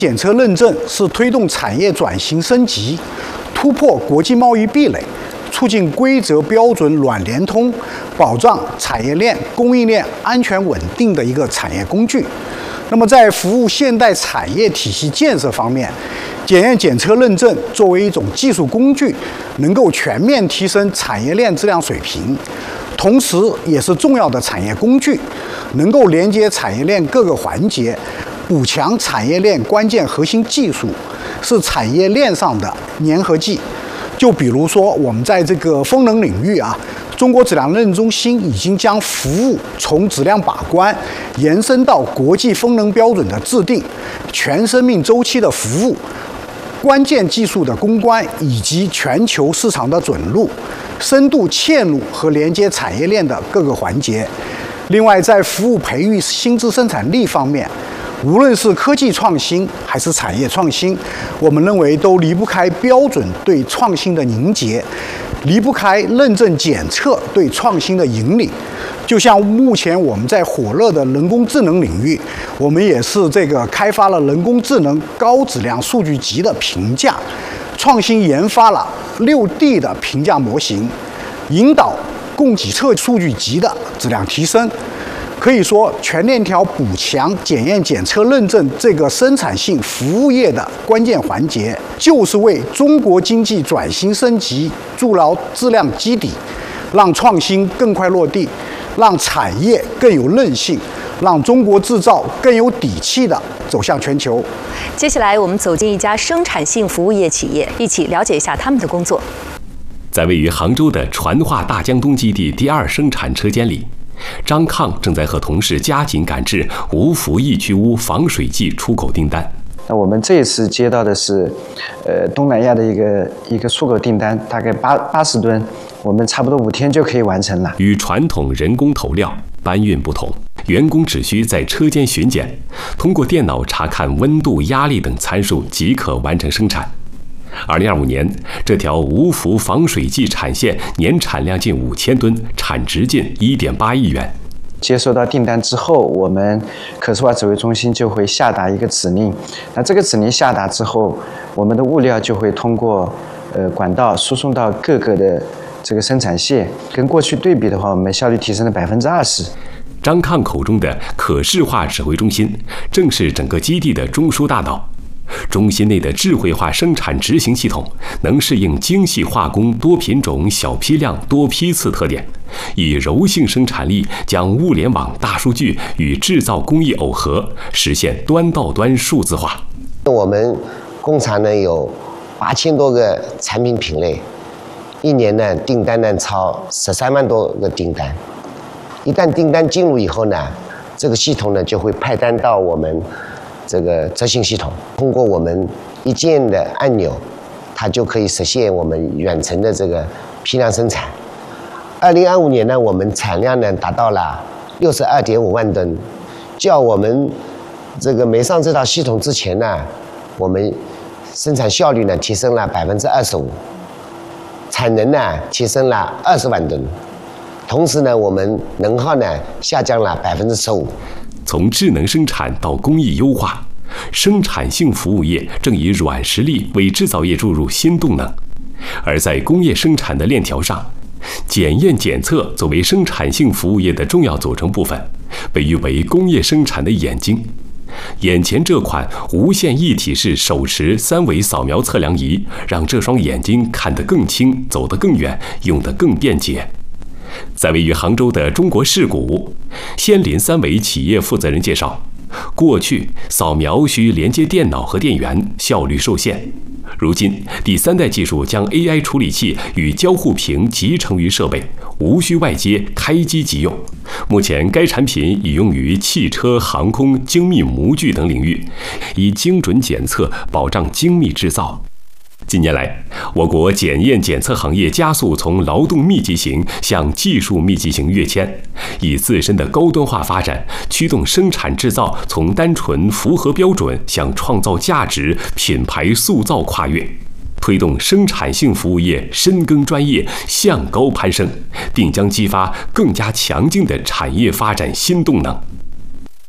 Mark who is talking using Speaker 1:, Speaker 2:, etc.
Speaker 1: 检测认证是推动产业转型升级、突破国际贸易壁垒、促进规则标准软联通、保障产业链、供应链安全稳定的一个产业工具。那么，在服务现代产业体系建设方面，检验检测认证作为一种技术工具，能够全面提升产业链质量水平，同时也是重要的产业工具，能够连接产业链各个环节，补强产业链关键核心技术，是产业链上的粘合剂。就比如说，我们在这个风能领域中国质量认证中心已经将服务从质量把关延伸到国际风能标准的制定、全生命周期的服务、关键技术的攻关以及全球市场的准入，深度嵌入和连接产业链的各个环节。另外，在服务培育新质生产力方面，无论是科技创新还是产业创新，我们认为都离不开标准对创新的凝结，离不开认证检测对创新的引领。就像目前我们在火热的人工智能领域，我们也是开发了人工智能高质量数据集的评价，创新研发了6D 的评价模型，引导供给侧数据集的质量提升。可以说，全链条补强检验检测认证这个生产性服务业的关键环节，就是为中国经济转型升级筑牢质量基底，让创新更快落地，让产业更有韧性，让中国制造更有底气地走向全球。
Speaker 2: 接下来，我们走进一家生产性服务业企业，一起了解一下他们的工作。
Speaker 3: 在位于杭州的传化大江东基地第2生产车间里，张抗正在和同事加紧赶制无氟抑菌污防水剂出口订单。
Speaker 4: 那我们这一次接到的是，东南亚的一个出口订单，大概80吨，我们差不多5天就可以完成了。
Speaker 3: 与传统人工投料搬运不同，员工只需在车间巡检，通过电脑查看温度、压力等参数即可完成生产。2025年，这条无氟防水剂产线年产量近5000吨，产值近1.8亿元。
Speaker 4: 接收到订单之后，我们可视化指挥中心就会下达一个指令。那这个指令下达之后，我们的物料就会通过管道输送到各个的这个生产线。跟过去对比的话，我们效率提升了20%。
Speaker 3: 张抗口中的可视化指挥中心，正是整个基地的中枢大脑。中心内的智慧化生产执行系统能适应精细化工、多品种、小批量、多批次特点，以柔性生产力将物联网、大数据与制造工艺耦合，实现端到端数字化。
Speaker 5: 我们工厂呢有8000多个产品品类，一年呢订单呢超13万多个订单。一旦订单进入以后呢，这个系统呢就会派单到我们这个执行系统，通过我们一键的按钮，它就可以实现我们远程的这个批量生产。2025年呢，我们产量呢达到了62.5万吨，较我们这个没上这套系统之前呢，我们生产效率呢提升了25%，产能呢提升了20万吨，同时呢，我们能耗呢下降了15%。
Speaker 3: 从智能生产到工艺优化，生产性服务业正以软实力为制造业注入新动能。而在工业生产的链条上，检验检测作为生产性服务业的重要组成部分，被誉为工业生产的眼睛。眼前这款无线一体式手持3维扫描测量仪，让这双眼睛看得更清，走得更远，用得更便捷。在位于杭州的中国世谷仙林3维企业负责人介绍，过去扫描需连接电脑和电源，效率受限。如今第3代技术将 AI 处理器与交互屏集成于设备，无需外接，开机即用。目前该产品已用于汽车、航空、精密模具等领域，以精准检测保障精密制造。近年来，我国检验检测行业加速从劳动密集型向技术密集型跃迁，以自身的高端化发展，驱动生产制造从单纯符合标准向创造价值、品牌塑造跨越，推动生产性服务业深耕专业、向高攀升，并将激发更加强劲的产业发展新动能。